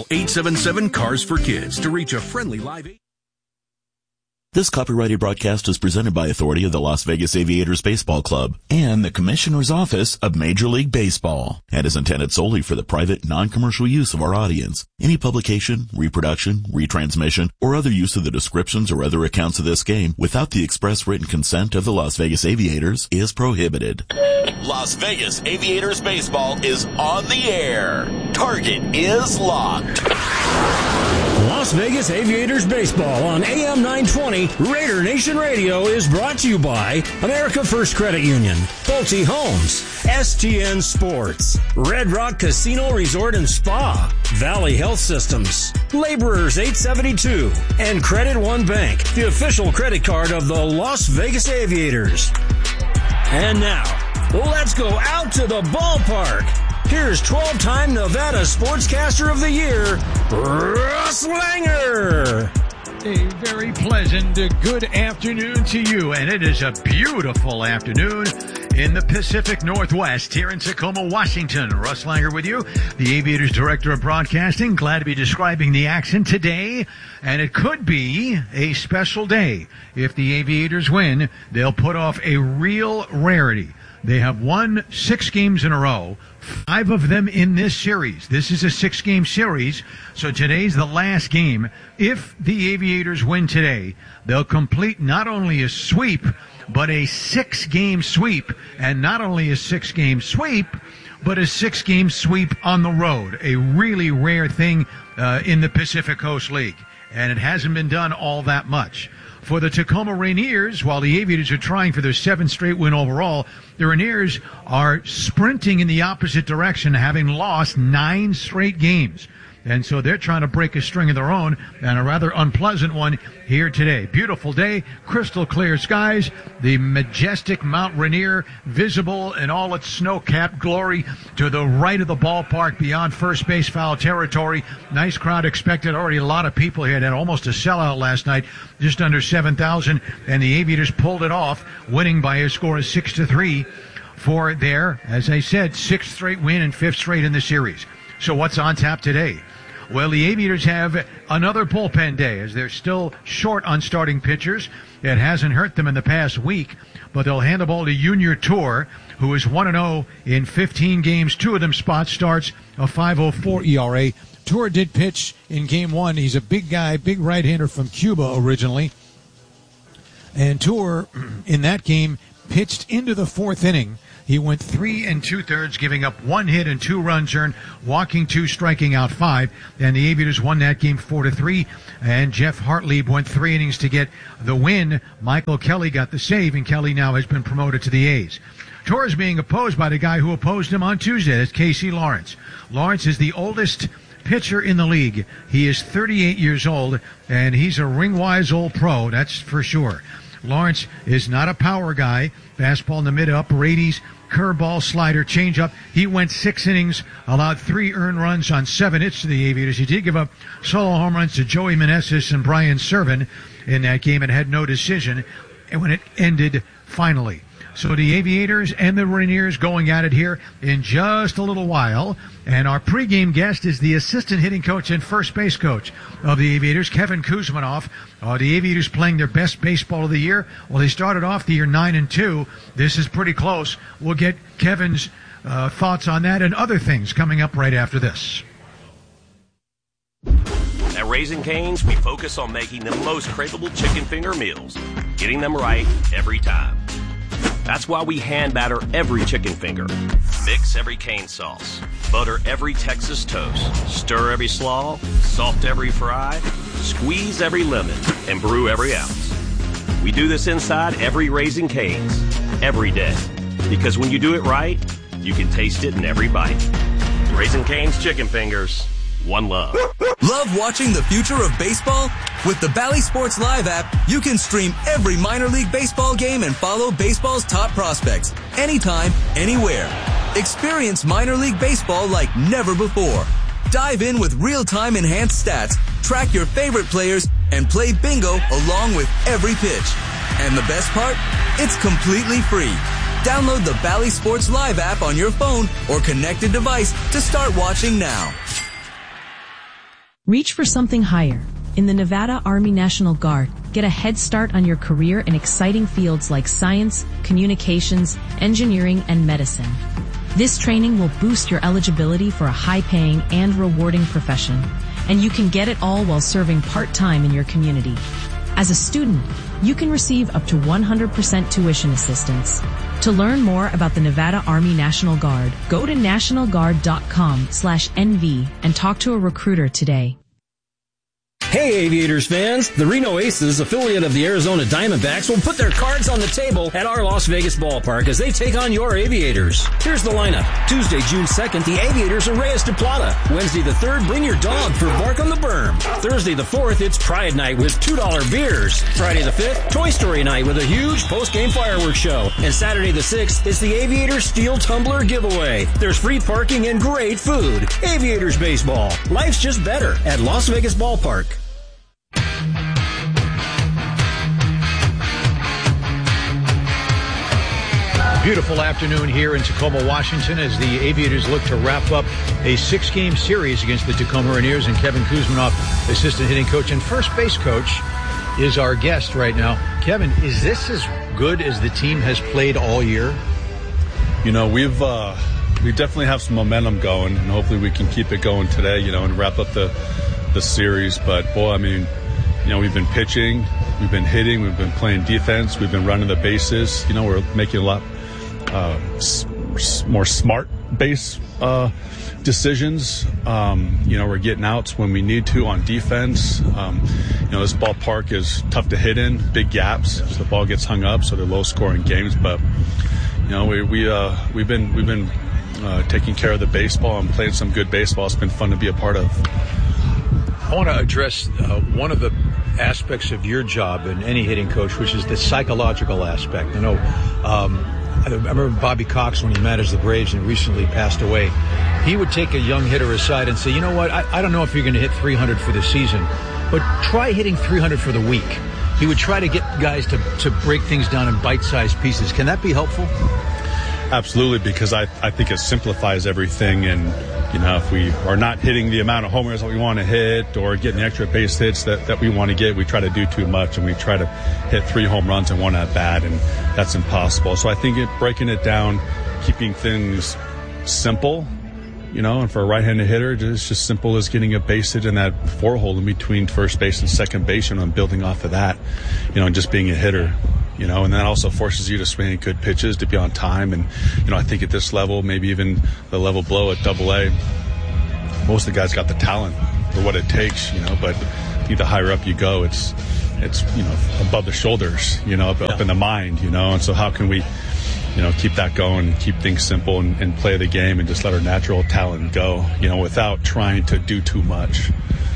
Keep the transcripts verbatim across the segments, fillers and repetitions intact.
eight seven seven, CARS for Kids to reach a friendly live agent. This copyrighted broadcast is presented by authority of the Las Vegas Aviators Baseball Club and the Commissioner's Office of Major League Baseball and is intended solely for the private, non-commercial use of our audience. Any publication, reproduction, retransmission, or other use of the descriptions or other accounts of this game without the express written consent of the Las Vegas Aviators is prohibited. Las Vegas Aviators Baseball is on the air. Target is locked. Las Vegas Aviators Baseball on A M nine twenty Raider Nation Radio is brought to you by America First Credit Union, Pulte Homes, S T N Sports, Red Rock Casino Resort and Spa, Valley Health Systems, Laborers eight seventy-two, and Credit One Bank, the official credit card of the Las Vegas Aviators. And now, let's go out to the ballpark. Here's twelve-time Nevada Sportscaster of the Year, Russ Langer. A very pleasant good afternoon to you, and it is a beautiful afternoon in the Pacific Northwest here in Tacoma, Washington. Russ Langer with you, the Aviators Director of Broadcasting. Glad to be describing the action today, and it could be a special day. If the Aviators win, they'll put off a real rarity. They have won six games in a row, five of them in this series. This is a six-game series, so today's the last game. If the Aviators win today, they'll complete not only a sweep, but a six-game sweep. And not only a six-game sweep, but a six-game sweep on the road. A really rare thing uh, in the Pacific Coast League. And it hasn't been done all that much. For the Tacoma Rainiers, while the Aviators are trying for their seventh straight win overall, the Rainiers are sprinting in the opposite direction, having lost nine straight games. And so they're trying to break a string of their own, and a rather unpleasant one here today. Beautiful day, crystal clear skies, the majestic Mount Rainier visible in all its snow-capped glory to the right of the ballpark beyond first base foul territory. Nice crowd expected. Already a lot of people here. They had almost a sellout last night, just under seven thousand, and the Aviators pulled it off, winning by a score of six to three for their, as I said, sixth straight win and fifth straight in the series. So what's on tap today? Well, the Aviators have another bullpen day as they're still short on starting pitchers. It hasn't hurt them in the past week, but they'll hand the ball to Junior Tour, who is one and oh in fifteen games. Two of them spot starts, a five oh four E R A. Tour did pitch in game one. He's a big guy, big right-hander from Cuba originally. And Tour, in that game, pitched into the fourth inning. He went three and two-thirds, giving up one hit and two runs earned, walking two, striking out five. And the Aviators won that game four to three. And Jeff Hartlieb went three innings to get the win. Michael Kelly got the save, and Kelly now has been promoted to the A's. Torres being opposed by the guy who opposed him on Tuesday. That's Casey Lawrence. Lawrence is the oldest pitcher in the league. He is thirty-eight years old, and he's a ring-wise old pro, that's for sure. Lawrence is not a power guy. Fastball in the mid-upper eighties. Curveball, slider, changeup. He went six innings, allowed three earned runs on seven hits to the Aviators. He did give up solo home runs to Joey Meneses and Brian Serven in that game and had no decision and when it ended finally. So the Aviators and the Rainiers going at it here in just a little while. And our pregame guest is the assistant hitting coach and first base coach of the Aviators, Kevin Kuzmanoff. Uh, the Aviators playing their best baseball of the year. Well, they started off the year nine and two. This is pretty close. We'll get Kevin's uh, thoughts on that and other things coming up right after this. At Raising Cane's, we focus on making the most craveable chicken finger meals, getting them right every time. That's why we hand batter every chicken finger, mix every cane sauce, butter every Texas toast, stir every slaw, salt every fry, squeeze every lemon, and brew every ounce. We do this inside every Raising Cane's, every day. Because when you do it right, you can taste it in every bite. Raising Cane's chicken fingers. One love. Love watching the future of baseball? With the Bally Sports Live app, you can stream every minor league baseball game and follow baseball's top prospects anytime, anywhere. Experience minor league baseball like never before. Dive in with real-time enhanced stats, track your favorite players, and play bingo along with every pitch. And the best part? It's completely free. Download the Bally Sports Live app on your phone or connected device to start watching now. Reach for something higher. In the Nevada Army National Guard, get a head start on your career in exciting fields like science, communications, engineering, and medicine. This training will boost your eligibility for a high-paying and rewarding profession, and you can get it all while serving part-time in your community. As a student, you can receive up to one hundred percent tuition assistance. To learn more about the Nevada Army National Guard, go to national guard dot com slash N V and talk to a recruiter today. Hey Aviators fans, the Reno Aces, affiliate of the Arizona Diamondbacks, will put their cards on the table at our Las Vegas ballpark as they take on your Aviators. Here's the lineup. Tuesday, June second, the Aviators are Reyes de Plata. Wednesday the third, bring your dog for Bark on the Berm. Thursday the fourth, it's Pride Night with two dollar beers. Friday the fifth, Toy Story Night with a huge post-game fireworks show. And Saturday the sixth, it's the Aviators Steel Tumbler giveaway. There's free parking and great food. Aviators baseball. Life's just better at Las Vegas Ballpark. Beautiful afternoon here in Tacoma, Washington, as the Aviators look to wrap up a six-game series against the Tacoma Rainiers. And Kevin Kuzminoff, assistant hitting coach and first base coach, is our guest right now. Kevin, is this as good as the team has played all year? You know, we've uh, we definitely have some momentum going, and hopefully we can keep it going today, you know, and wrap up the the series. But, boy, I mean, you know, we've been pitching, we've been hitting, we've been playing defense, we've been running the bases. You know, we're making a lot Uh, more smart base uh, decisions. Um, you know, we're getting outs when we need to on defense. Um, you know, this ballpark is tough to hit in, big gaps, so the ball gets hung up, so they're low-scoring games. But you know, we we uh, we've been we've been uh, taking care of the baseball and playing some good baseball. It's been fun to be a part of. I want to address uh, one of the aspects of your job in any hitting coach, which is the psychological aspect. I know. Um, I remember Bobby Cox, when he managed the Braves and recently passed away, he would take a young hitter aside and say, you know what, I, I don't know if you're going to hit three hundred for the season, but try hitting three hundred for the week. He would try to get guys to, to break things down in bite-sized pieces. Can that be helpful? Absolutely, because I, I think it simplifies everything. And, you know, if we are not hitting the amount of homers that we want to hit or getting the extra base hits that, that we want to get, we try to do too much, and we try to hit three home runs and one at bat, and that's impossible. So I think it, breaking it down, keeping things simple, you know, and for a right-handed hitter, it's just simple as getting a base hit in that four hole in between first base and second base, and I'm building off of that, you know, and just being a hitter. You know, and that also forces you to swing good pitches, to be on time. And, you know, I think at this level, maybe even the level below at double A, most of the guys got the talent for what it takes, you know, but I think the higher up you go, it's, it's, you know, above the shoulders, you know, up, up in the mind, you know. And so how can we, you know, keep that going, keep things simple, and, and play the game and just let our natural talent go, you know, without trying to do too much.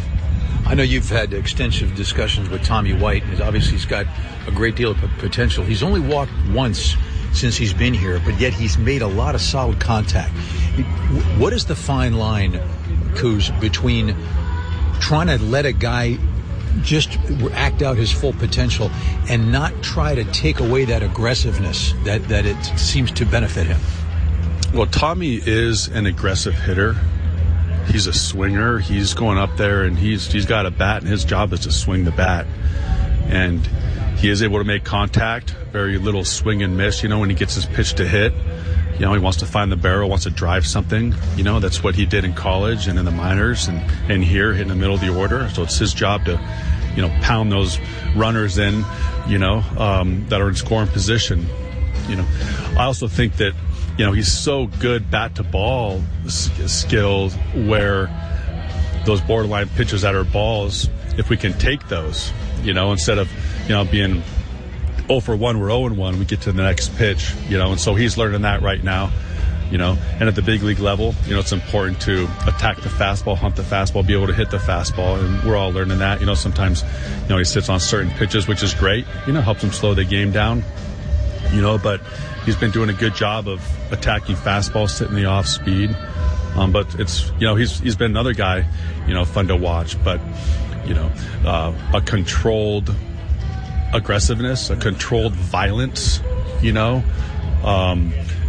I know you've had extensive discussions with Tommy White, and obviously he's got a great deal of potential. He's only walked once since he's been here, but yet he's made a lot of solid contact. What is the fine line, Kuz, between trying to let a guy just act out his full potential and not try to take away that aggressiveness that, that it seems to benefit him? Well, Tommy is an aggressive hitter. He's a swinger. He's going up there, and he's he's got a bat, and his job is to swing the bat. And he is able to make contact, very little swing and miss. You know, when he gets his pitch to hit, you know, he wants to find the barrel, wants to drive something. You know, that's what he did in college and in the minors, and, and here in the middle of the order. So it's his job to, you know, pound those runners in, you know, um, that are in scoring position. You know, I also think that, you know, he's so good bat to ball skills where those borderline pitches that are balls, if we can take those, you know, instead of, you know, being oh for one, we're oh and one, we get to the next pitch, you know, and so he's learning that right now, you know, and at the big league level, you know, it's important to attack the fastball, hunt the fastball, be able to hit the fastball, and we're all learning that. You know, sometimes, you know, he sits on certain pitches, which is great, you know, helps him slow the game down, you know, but he's been doing a good job of attacking fastball, sitting the off speed. Um, but it's, you know, he's he's been another guy, you know, fun to watch. But, you know, uh, a controlled aggressiveness, a controlled violence, you know, um,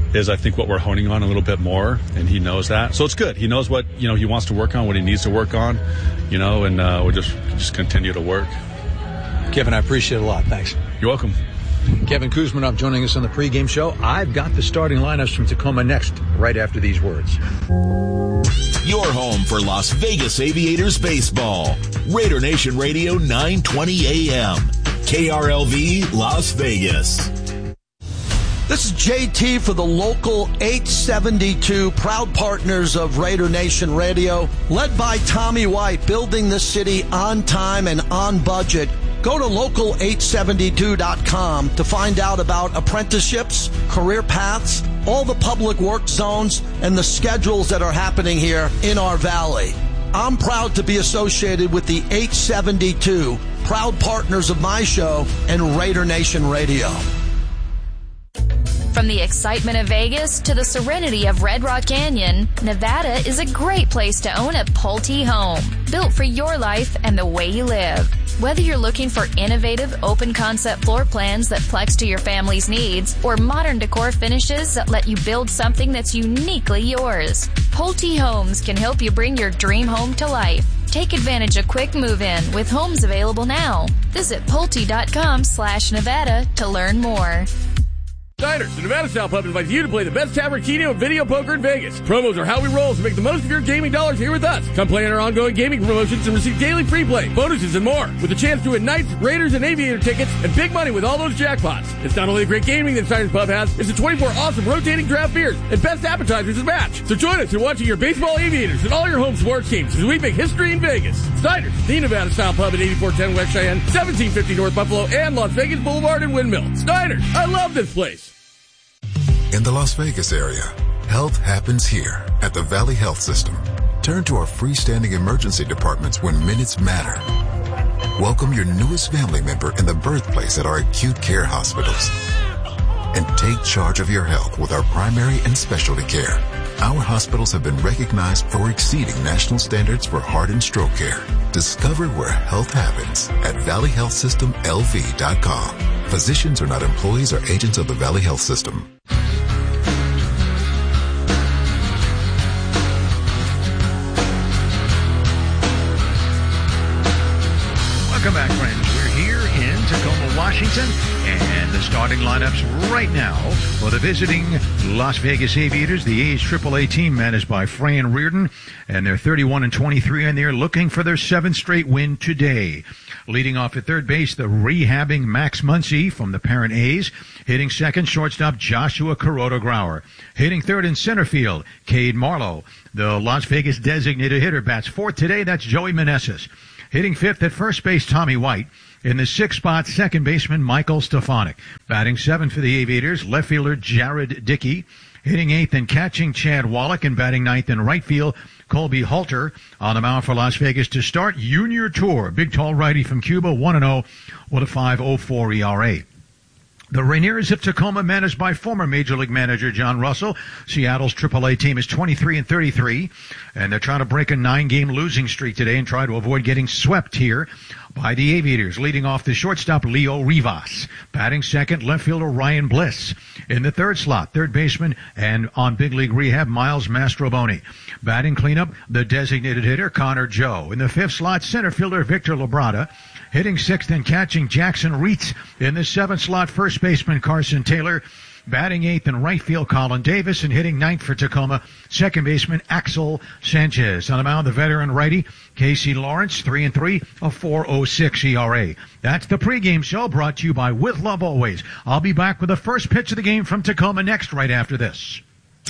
is I think what we're honing on a little bit more, and he knows that. So it's good. He knows what, you know, he wants to work on, what he needs to work on, you know, and uh, we'll just, just continue to work. Kevin, I appreciate it a lot. Thanks. You're welcome. Kevin Kuzmanov joining us on the pregame show. I've got the starting lineups from Tacoma next, right after these words. Your home for Las Vegas Aviators baseball. Raider Nation Radio, nine twenty A M. K R L V, Las Vegas. This is J T for the local eight seventy-two, proud partners of Raider Nation Radio, led by Tommy White, building the city on time and on budget. Go to local eight seventy-two dot com to find out about apprenticeships, career paths, all the public work zones, and the schedules that are happening here in our valley. I'm proud to be associated with the eight seventy-two, proud partners of my show and Raider Nation Radio. From the excitement of Vegas to the serenity of Red Rock Canyon, Nevada is a great place to own a Pulte home, built for your life and the way you live. Whether you're looking for innovative, open-concept floor plans that flex to your family's needs, or modern decor finishes that let you build something that's uniquely yours, Pulte Homes can help you bring your dream home to life. Take advantage of quick move-in with homes available now. Visit Pulte.com slash Nevada to learn more. Diners, the Nevada Style Pub invites you to play the best tavern, keno, and video poker in Vegas. Promos are how we roll, so make the most of your gaming dollars here with us. Come play in our ongoing gaming promotions and receive daily free play, bonuses, and more, with a chance to win Knights, Raiders, and Aviator tickets, and big money with all those jackpots. It's not only the great gaming that Diners Pub has, it's the twenty-four awesome rotating draft beers and best appetizers to match. So join us in watching your baseball Aviators and all your home sports teams as we make history in Vegas. Diners, the Nevada Style Pub at eighty-four ten West Cheyenne, seventeen fifty North Buffalo, and Las Vegas Boulevard and Windmill. Diners, I love this place. In the Las Vegas area, health happens here at the Valley Health System. Turn to our freestanding emergency departments when minutes matter. Welcome your newest family member in the birthplace at our acute care hospitals. And take charge of your health with our primary and specialty care. Our hospitals have been recognized for exceeding national standards for heart and stroke care. Discover where health happens at valley health system L V dot com. Physicians are not employees or agents of the Valley Health System. Welcome back, friends. We're here in Tacoma, Washington, and the starting lineups right now for the visiting Las Vegas Aviators. The A's triple A team managed by Fran Reardon, and they're thirty-one and twenty-three, and they're looking for their seventh straight win today. Leading off at third base, the rehabbing Max Muncy from the parent A's. Hitting second, shortstop Joshua Kuroda-Grauer. Hitting third in center field, Cade Marlowe. The Las Vegas designated hitter bats fourth today. That's Joey Meneses. Hitting fifth at first base, Tommy White. In the sixth spot, second baseman Michael Stefanik. Batting seventh for the Aviators, left fielder Jared Dickey. Hitting eighth and catching Chad Wallach, and batting ninth in right field, Colby Halter. On the mound for Las Vegas to start, Junior Tour, big tall righty from Cuba, one and oh with a five oh four E R A. The Rainiers of Tacoma, managed by former Major League manager John Russell. Seattle's triple A team is twenty-three and thirty-three, and they're trying to break a nine-game losing streak today and try to avoid getting swept here by the Aviators. Leading off the shortstop, Leo Rivas. Batting second, left fielder Ryan Bliss. In the third slot, third baseman and on big league rehab, Miles Mastroboni. Batting cleanup, the designated hitter, Connor Joe. In the fifth slot, center fielder Victor Labrada. Hitting sixth and catching Jackson Reitz. In the seventh slot, first baseman Carson Taylor. Batting eighth in right field, Colin Davis. And hitting ninth for Tacoma, second baseman Axel Sanchez. On the mound, the veteran righty, Casey Lawrence, three and three, a four oh six E R A. That's the pregame show, brought to you by With Love Always. I'll be back with the first pitch of the game from Tacoma next, right after this.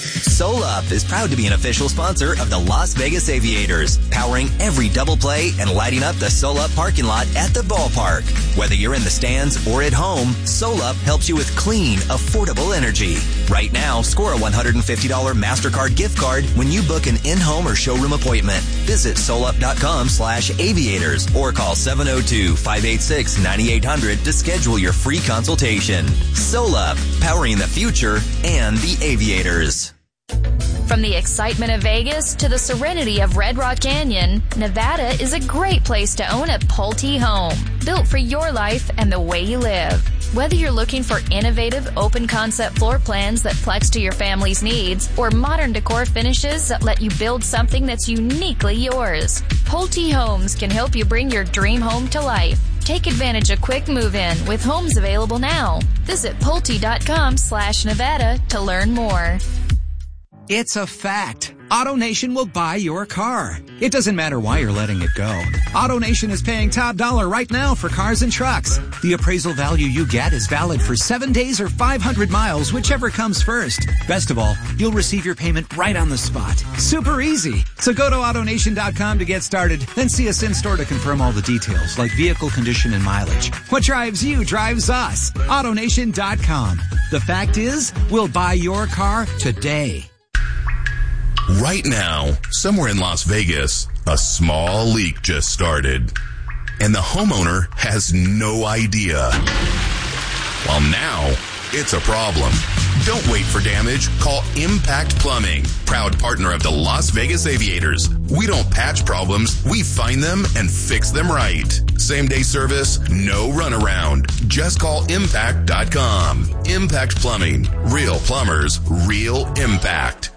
SoLup is proud to be an official sponsor of the Las Vegas Aviators, powering every double play and lighting up the SoLup parking lot at the ballpark. Whether you're in the stands or at home, SoLup helps you with clean, affordable energy. Right now, score a one hundred fifty dollars MasterCard gift card when you book an in-home or showroom appointment. Visit solup.com slash aviators or call seven oh two, five eight six, nine eight hundred to schedule your free consultation. SoLup, powering the future and the Aviators. From the excitement of Vegas to the serenity of Red Rock Canyon, Nevada is a great place to own a Pulte home, built for your life and the way you live. Whether you're looking for innovative, open-concept floor plans that flex to your family's needs, or modern decor finishes that let you build something that's uniquely yours, Pulte Homes can help you bring your dream home to life. Take advantage of quick move-in with homes available now. Visit Pulte.com slash Nevada to learn more. It's a fact. AutoNation will buy your car. It doesn't matter why you're letting it go. AutoNation is paying top dollar right now for cars and trucks. The appraisal value you get is valid for seven days or five hundred miles, whichever comes first. Best of all, you'll receive your payment right on the spot. Super easy. So go to AutoNation dot com to get started, then see us in-store to confirm all the details, like vehicle condition and mileage. What drives you drives us. AutoNation dot com. The fact is, we'll buy your car today. Right now, somewhere in Las Vegas, a small leak just started, and the homeowner has no idea. Well, now, it's a problem. Don't wait for damage. Call Impact Plumbing, proud partner of the Las Vegas Aviators. We don't patch problems, we find them and fix them right. Same day service, no runaround. Just call impact dot com. Impact Plumbing. Real plumbers, real impact.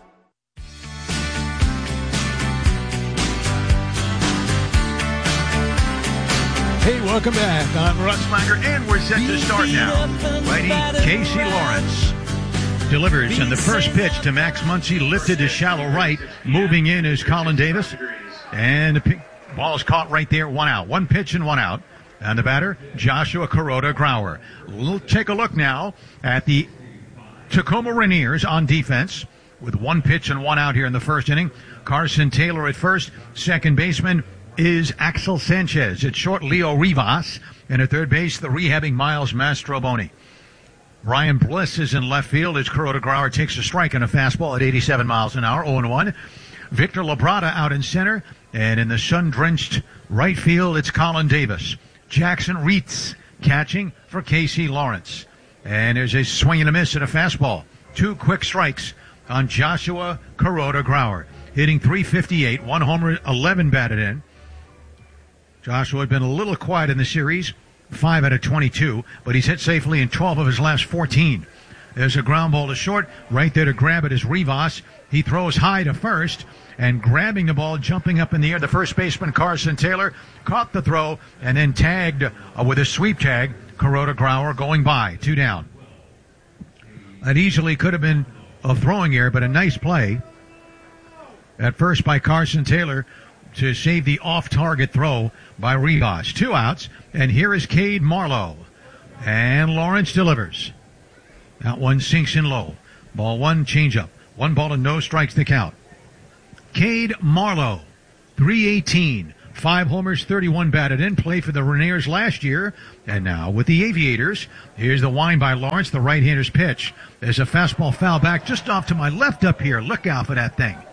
Hey, welcome back on Rutslanger, and we're set to start now. Righty Casey Lawrence delivers, and the first pitch to Max Muncy lifted to shallow right. Moving in is Colin Davis, and the ball is caught right there, one out. One pitch and one out. And the batter, Joshua Kuroda Grauer. We'll take a look now at the Tacoma Rainiers on defense with one pitch and one out here in the first inning. Carson Taylor at first, second baseman is Axel Sanchez. At short, Leo Rivas. And at third base, the rehabbing Miles Mastroboni. Ryan Bliss is in left field as Kuroda Grauer takes a strike on a fastball at eighty-seven miles an hour, oh and one. Victor Labrada out in center. And in the sun-drenched right field, it's Colin Davis. Jackson Reitz catching for Casey Lawrence. And there's a swing and a miss at a fastball. Two quick strikes on Joshua Kuroda Grauer. Hitting three fifty-eight, one homer, eleven batted in. Joshua had been a little quiet in the series, five out of twenty-two, but he's hit safely in twelve of his last fourteen. There's a ground ball to short. Right there to grab it is Rivas. He throws high to first, and grabbing the ball, jumping up in the air, the first baseman, Carson Taylor, caught the throw, and then tagged uh, with a sweep tag, Kuroda Grauer going by, two down. That easily could have been a throwing error, but a nice play at first by Carson Taylor to save the off-target throw by Rivas. Two outs, and here is Cade Marlowe. And Lawrence delivers. That one sinks in low. Ball one, changeup. One ball and no strikes to count. Cade Marlowe, three eighteen. Five homers, thirty-one batted in. Played for the Rainiers last year. And now with the Aviators, here's the wind by Lawrence, the right-hander's pitch. There's a fastball foul back just off to my left up here. Look out for that thing.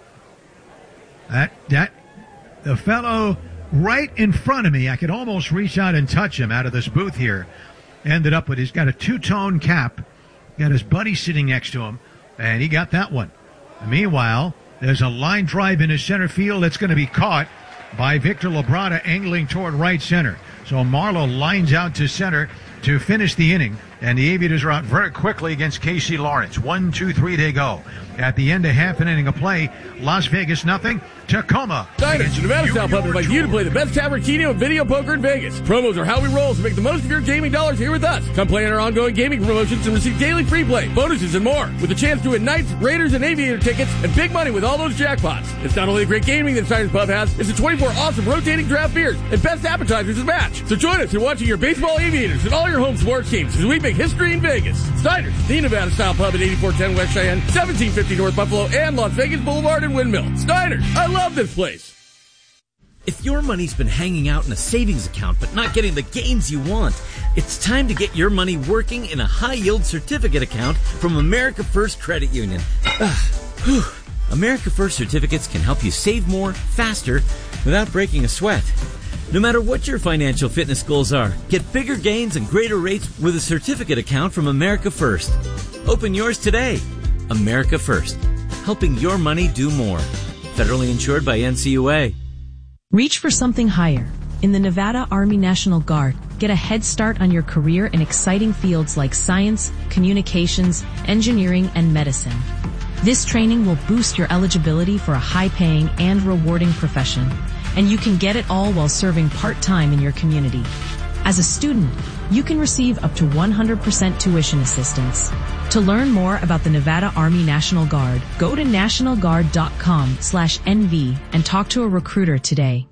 That, that, the fellow right in front of me, I could almost reach out and touch him out of this booth here. Ended up with, he's got a two-tone cap, got his buddy sitting next to him, and he got that one. And meanwhile, there's a line drive in his center field that's going to be caught by Victor Labrada angling toward right center. So Marlowe lines out to center to finish the inning, and the Aviators are out very quickly against Casey Lawrence. One, two, three, they go. At the end of half an inning of play, Las Vegas nothing, Tacoma. Diners, the Nevada Style Pub invites you to play the best tavern, keno, and video poker in Vegas. Promos are how we roll, so make the most of your gaming dollars here with us. Come play in our ongoing gaming promotions and receive daily free play, bonuses, and more. With a chance to win Knights, Raiders, and Aviator tickets, and big money with all those jackpots. It's not only the great gaming that Diners Pub has, it's the twenty-four awesome rotating draft beers and best appetizers to match. So join us in watching your baseball Aviators and all your home sports teams as we make history in Vegas. Diners, the Nevada Style Pub at eighty-four ten West Cheyenne, seventeen fifty North Buffalo, and Las Vegas Boulevard and Windmill. Diners, I love this place. If your money's been hanging out in a savings account but not getting the gains you want, it's time to get your money working in a high-yield certificate account from America First Credit Union. America First certificates can help you save more, faster, without breaking a sweat. No matter what your financial fitness goals are, get bigger gains and greater rates with a certificate account from America First. Open yours today. America First, helping your money do more. Federally insured by N C U A. Reach for something higher. In the Nevada Army National Guard, get a head start on your career in exciting fields like science, communications, engineering, and medicine. This training will boost your eligibility for a high-paying and rewarding profession, and you can get it all while serving part-time in your community. As a student, you can receive up to one hundred percent tuition assistance. To learn more about the Nevada Army National Guard, go to national guard dot com slash N V and talk to a recruiter today.